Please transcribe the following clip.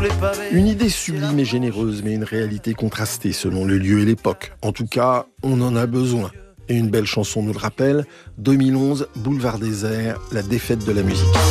les pavés. Une idée sublime et généreuse, mais une réalité contrastée selon le lieu et l'époque. En tout cas, on en a besoin. Et une belle chanson nous le rappelle, 2011, Boulevard désert, la défaite de la musique.